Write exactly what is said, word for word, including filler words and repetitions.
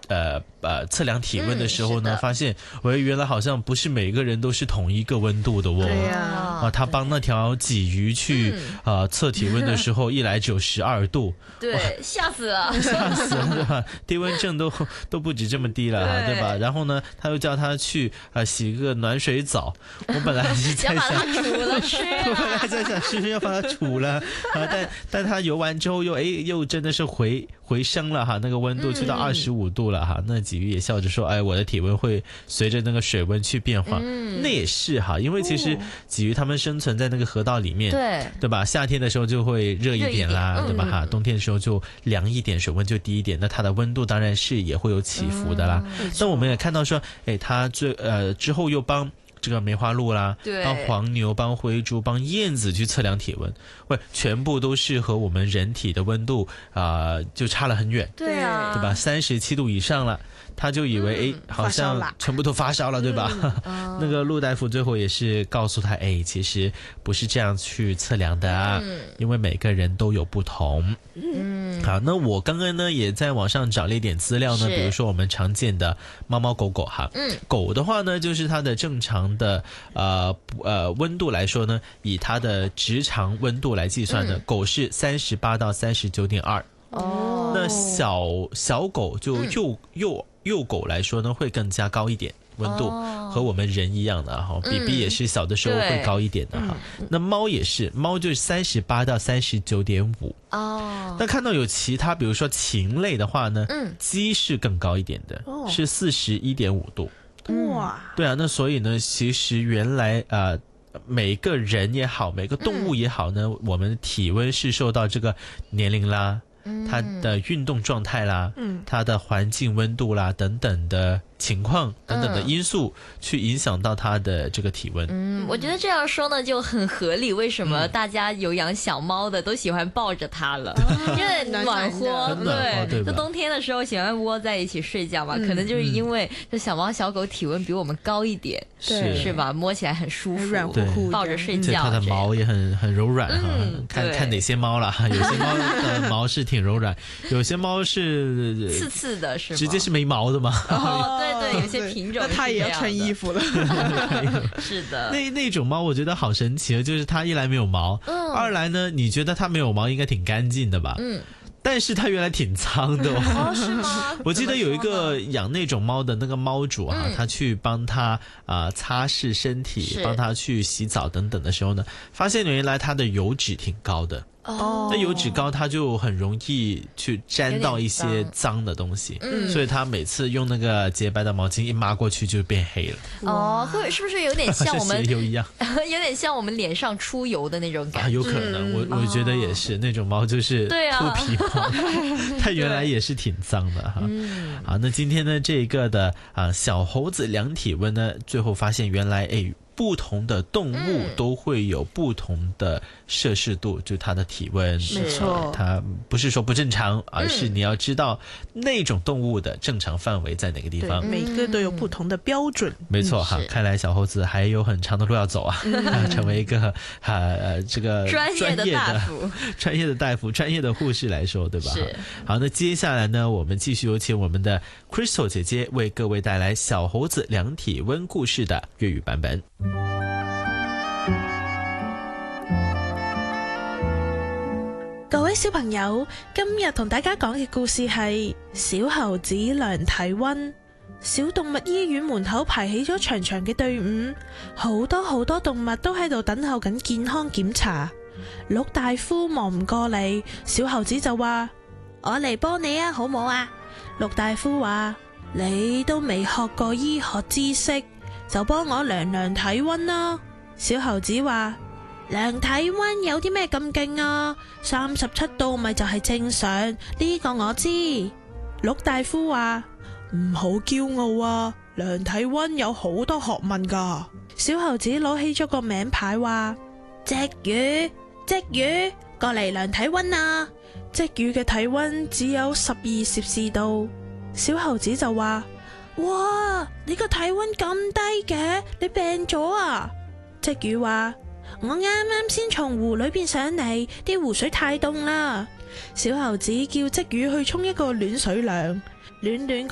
呃呃测量体温的时候呢， 嗯、 发现喂，原来好像不是每个人都是同一个温度的哦。 对呀、 啊，啊，他帮那条鲫鱼去、嗯、呃测体温的时候，一来只有十二度， 对，吓死了， 吓死了，对吧？低温症都都不止这么低了，对吧？然后呢，他又叫他去呃洗个暖水澡。我本来是在想， 要把它煮了吃、啊， 我本来在想是不是要把它煮了啊？但但他游完之后又哎又真的是回回升了哈，那个温度去到二十五度了哈。嗯、那鲫鱼也笑着说：“哎，我的体温会随着那个水温去变化。嗯”那也是哈，因为其实鲫鱼它们生存在那个河道里面， 对对吧？夏天的时候就会热一点啦， 点对吧？哈、嗯，冬天的时候就凉一点，水温就低一点，那它的温度当然是也会有起伏的啦。嗯、那我们也看到说，哎，它最呃之后又帮这个梅花鹿啦，帮黄牛、帮灰猪、帮燕子去测量体温，喂，全部都是和我们人体的温度啊、呃、就差了很远， 对啊， 对吧？三十七度以上了。他就以为哎、嗯，好像全部都发烧了，对吧？嗯、那个陆大夫最后也是告诉他，哎，其实不是这样去测量的啊，嗯、因为每个人都有不同。嗯，好，那我刚刚呢也在网上找了一点资料呢，比如说我们常见的猫猫狗狗哈，嗯，狗的话呢，就是它的正常的呃呃温度来说呢，以它的直肠温度来计算呢，嗯、狗是三十八到三十九点二。哦，那小小狗就幼、嗯、幼幼狗来说呢，会更加高一点温度，哦、和我们人一样的哈，比比也是小的时候会高一点的哈。嗯、那猫也是，猫就是三十八到三十九点五。哦，那看到有其他，比如说禽类的话呢，嗯，鸡是更高一点的，哦、是四十一点五度。哇，对啊，那所以呢，其实原来呃。每个人也好，每个动物也好呢，嗯、我们的体温是受到这个年龄啦，嗯、它的运动状态啦，嗯、它的环境温度啦等等的情况等等的因素去影响到它的这个体温。 嗯，我觉得这样说呢就很合理。为什么大家有养小猫的都喜欢抱着它了？嗯、因为暖和，对， 对， 就冬天的时候喜欢窝在一起睡觉嘛，嗯、可能就是因为这小猫小狗体温比我们高一点， 是是吧？摸起来很舒服， 软乎乎， 抱着睡觉， 它的毛也很很柔软哈。嗯、看看哪些猫了，有些猫的毛是挺柔软，有些猫是刺刺的，是吗？ 直接是没毛的嘛。 哦，对。对，有些品种那它也要穿衣服了。 是的， 那那种猫我觉得好神奇，就是它一来没有毛，嗯、二来呢，你觉得它没有毛应该挺干净的吧？嗯。但是它原来挺脏的哦， 哦是吗？ 我记得有一个养那种猫的那个猫主啊，嗯、他去帮它啊、呃、擦拭身体，帮它去洗澡等等的时候呢，发现原来它的油脂挺高的。哦，那油脂高，它就很容易去沾到一些脏的东西，嗯，所以它每次用那个洁白的毛巾一抹过去就变黑了。 哦，会是不是有点像我们鞋油一样？ 有点像我们脸上出油的那种感觉？ 啊、有可能，我我觉得也是，那种猫就是秃皮猫，它原来也是挺脏的哈。嗯，好，那今天呢，这个的啊小猴子量体温呢，最后发现原来哎。不同的动物都会有不同的摄氏度，嗯、就它的体温， 没错， 它不是说不正常，而是你要知道那种动物的正常范围在哪个地方。 每个都有不同的标准。 没错哈，看来小猴子还有很长的路要走啊，嗯、啊成为一个啊呃这个专业的大夫、 专业的大夫、专业的护士来说，对吧？是。好，那接下来呢，我们继续有请我们的 Crystal 姐姐为各位带来小猴子量体温故事的粤语版本。 各位小朋友，今日同大家講嘅故事係小猴子量體溫。小動物醫院門口排起咗長長嘅隊伍，好多好多動物都喺度等候緊健康檢查。陸大夫望唔過嚟，小猴子就話：我嚟幫你啊，好唔好啊？陸大夫話：你都未學過醫學知識，就幫我量量體溫啦。小猴子話：量體溫有啲咩咁勁啊？三十七度咪就係正常，呢個我知。陸大夫話：唔好驕傲啊，量體溫有好多學問噶。小猴子攞起咗個名牌話：隻魚，隻魚，過嚟量體溫啊！隻魚嘅體溫只有十二攝氏度。小猴子就話：哇，你個體溫咁低嘅，你病咗啊？隻魚話：我啱啱先從湖裏邊上嚟，啲湖水太凍啦。小猴子叫隻魚去沖一個暖水涼，暖暖